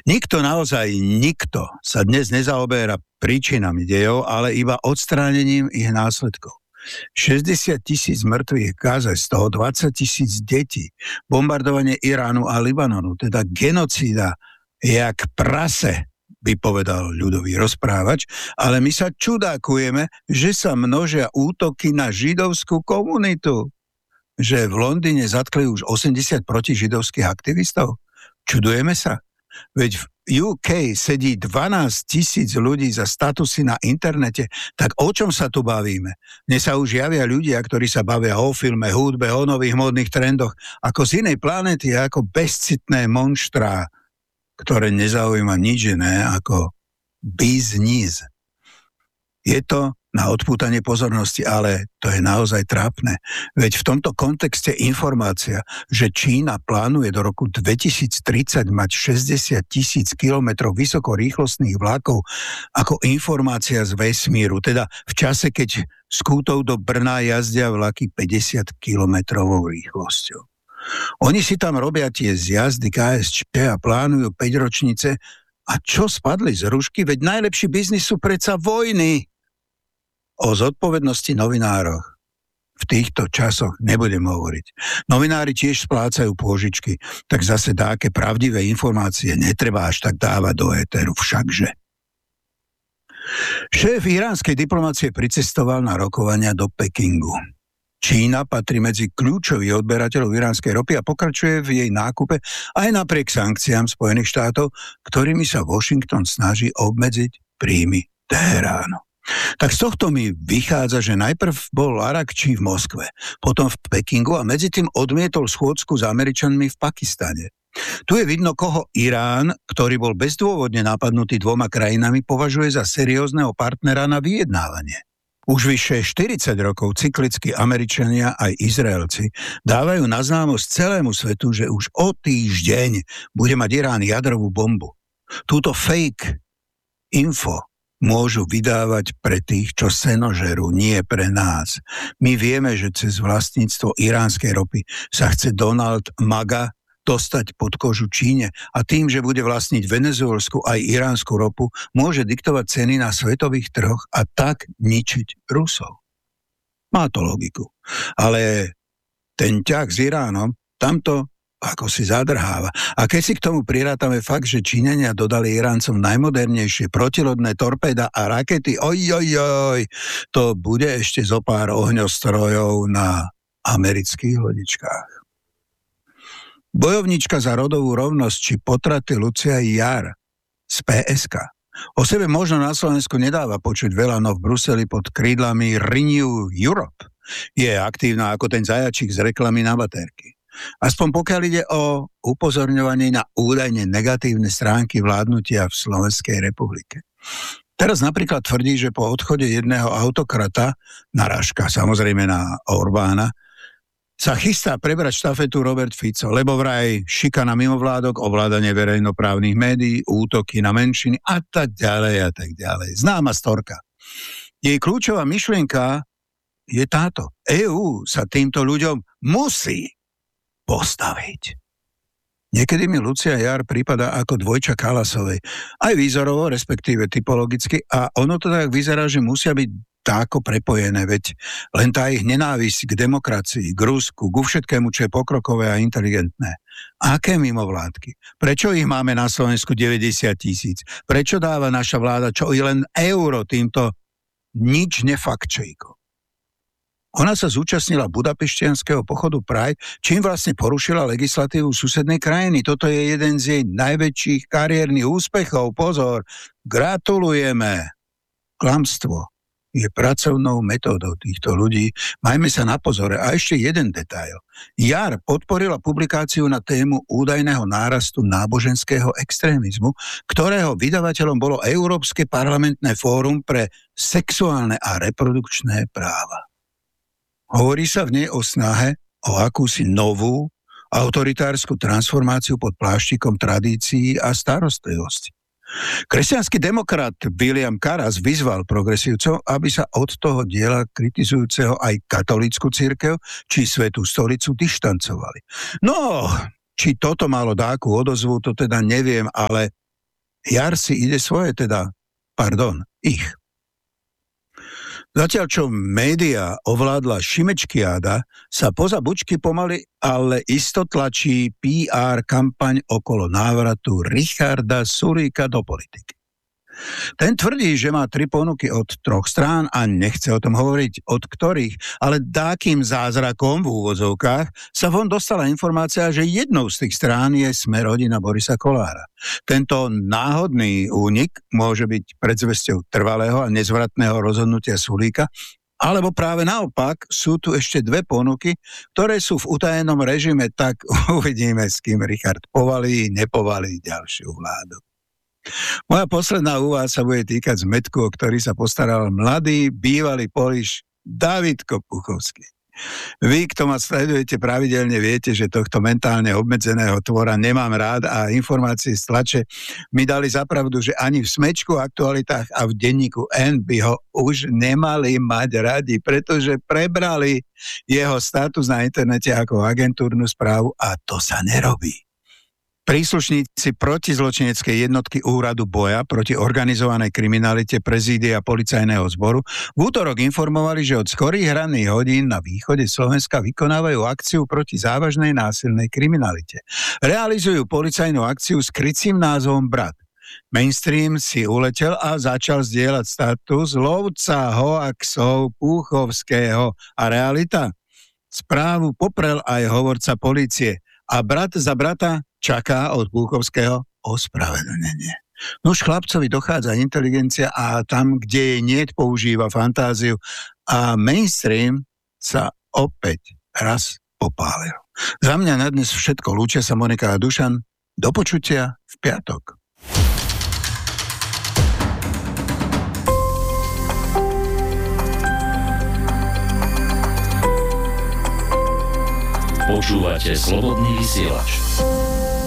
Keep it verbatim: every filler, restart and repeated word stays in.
Nikto, naozaj nikto sa dnes nezaoberá príčinami dejov, ale iba odstránením ich následkov. šesťdesiat tisíc mŕtvych v Gaze, z toho dvadsať tisíc detí, bombardovanie Iránu a Libanonu, teda genocída, jak prase, by povedal ľudový rozprávač, ale my sa čudákujeme, že sa množia útoky na židovskú komunitu. Že v Londýne zatkli už osemdesiat protižidovských aktivistov. Čudujeme sa. Veď v ú ká sedí dvanásť tisíc ľudí za statusy na internete, tak o čom sa tu bavíme? Mne sa už javia ľudia, ktorí sa bavia o filme, hudbe, o nových módnych trendoch, ako z inej planety, ako bezcitné monštrá, ktoré nezaujíma nič iné ako biznis. Je to na odpútanie pozornosti, ale to je naozaj trápne. Veď v tomto kontexte informácia, že Čína plánuje do roku dvetisíctridsať mať šesťdesiat tisíc kilometrov vysokorýchlostných vlákov ako informácia z vesmíru, teda v čase, keď z Kútov do Brna jazdia vlaky päťdesiat kilometrovou rýchlosťou. Oni si tam robia tie zjazdy ká es čé a plánujú päťročnice. A čo spadli z rušky? Veď najlepší biznis sú predsa vojny. O zodpovednosti novinároch v týchto časoch nebudem hovoriť. Novinári tiež splácajú pôžičky, tak zase také pravdivé informácie netreba až tak dávať do éteru, všakže. Šéf iránskej diplomácie pricestoval na rokovania do Pekingu. Čína patrí medzi kľúčových odberateľov iránskej ropy a pokračuje v jej nákupe aj napriek sankciám Spojených štátov, ktorými sa Washington snaží obmedziť príjmy Teheránu. Tak z tohto mi vychádza, že najprv bol Arakčí v Moskve, potom v Pekingu a medzi tým odmietol schôdzku s Američanmi v Pakistane. Tu je vidno, koho Irán, ktorý bol bezdôvodne napadnutý dvoma krajinami, považuje za seriózneho partnera na vyjednávanie. Už vyše štyridsať rokov cyklicky Američania aj Izraelci dávajú na známosť celému svetu, že už o týždeň bude mať Irán jadrovú bombu. Túto fake info môžu vydávať pre tých, čo senožerú, nie pre nás. My vieme, že cez vlastníctvo iránskej ropy sa chce Donald Maga dostať pod kožu Číne a tým, že bude vlastniť venezuelskú aj iránsku ropu, môže diktovať ceny na svetových trhoch a tak ničiť Rusov. Má to logiku. Ale ten ťah s Iránom, tamto ako si zadrháva. A keď si k tomu prirátame fakt, že Číňania dodali Iráncom najmodernejšie protilodné torpéda a rakety, ojojoj, to bude ešte zo pár ohňostrojov na amerických lodičkách. Bojovnička za rodovú rovnosť či potraty Lucia Jar z pé es ká. O sebe možno na Slovensku nedáva počuť veľa, no v Bruseli pod krídlami Renew Europe je aktívna ako ten zajačík z reklamy na baterky. Aspoň pokiaľ ide o upozorňovanie na údajne negatívne stránky vládnutia v Slovenskej republike. Teraz napríklad tvrdí, že po odchode jedného autokrata, narážka samozrejme na Orbána, sa chystá prebrať štafetu Robert Fico, lebo vraj šikana mimovládok, ovládanie verejnoprávnych médií, útoky na menšiny a tak ďalej a tak ďalej. Známa storka. Jej kľúčová myšlienka je táto. EÚ sa týmto ľuďom musí postaviť. Niekedy mi Lucia Jar prípada ako dvojča Kalasovej. Aj výzorovo, respektíve typologicky. A ono to tak vyzerá, že musia byť táko prepojené. Veď len tá ich nenávisť k demokracii, k Rusku, ku všetkému, čo je pokrokové a inteligentné. Aké mimovládky? Prečo ich máme na Slovensku deväťdesiat tisíc? Prečo dáva naša vláda čo i len euro týmto nič nefaktčejkom? Ona sa zúčastnila budapeštianskeho pochodu Pride, čím vlastne porušila legislatívu susednej krajiny. Toto je jeden z jej najväčších kariérnych úspechov. Pozor, gratulujeme. Klamstvo je pracovnou metódou týchto ľudí. Majme sa na pozore. A ešte jeden detail. Jar podporila publikáciu na tému údajného nárastu náboženského extrémizmu, ktorého vydavateľom bolo Európske parlamentné fórum pre sexuálne a reprodukčné práva. Hovorí sa v nej o snahe o akúsi novú autoritársku transformáciu pod pláštikom tradícií a starostlivosti. Kresťanský demokrat William Karas vyzval progresívcov, aby sa od toho diela kritizujúceho aj katolícku cirkev či Svätú stolicu dištancovali. No, či toto malo dáku odozvu, to teda neviem, ale Jar si ide svoje, teda, pardon, ich. Zatiaľ, čo média ovládla šimečkiáda, sa poza bučky pomaly, ale isto tlačí pé er kampaň okolo návratu Richarda Sulíka do politiky. Ten tvrdí, že má tri ponuky od troch strán a nechce o tom hovoriť, od ktorých, ale dákým zázrakom v úvozovkách sa von dostala informácia, že jednou z tých strán je Smer-rodina Borisa Kollára. Tento náhodný únik môže byť predzvesťou trvalého a nezvratného rozhodnutia Sulíka, alebo práve naopak sú tu ešte dve ponuky, ktoré sú v utajenom režime, tak uvidíme, s kým Richard povalí, nepovalí ďalšiu vládu. Moja posledná úvaha sa bude týkať zmetku, o ktorý sa postaral mladý, bývalý Poliš Davidko Puchovský. Vy, kto ma sledujete pravidelne, viete, že tohto mentálne obmedzeného tvora nemám rád a informácie z tlače mi dali zapravdu, že ani v Smečku, Aktualitách a v denníku N by ho už nemali mať radi, pretože prebrali jeho status na internete ako agentúrnu správu a to sa nerobí. Príslušníci protizločineckej jednotky úradu boja proti organizovanej kriminalite prezídia policajného zboru v útorok informovali, že od skorých ranných hodín na východe Slovenska vykonávajú akciu proti závažnej násilnej kriminalite. Realizujú policajnú akciu s krycím názvom Brat. Mainstream si uletel a začal zdieľať status lovca hoaxov Puchovského a realita. Správu poprel aj hovorca polície a brat za brata čaká od Puchovského ospravedlnenie. Nuž chlapcovi dochádza inteligencia a tam, kde jej niet, používa fantáziu a mainstream sa opäť raz popálil. Za mňa na dnes všetko. Lúčia sa Monika a Dušan. Do počutia v piatok. Počúvate Slobodný vysielač.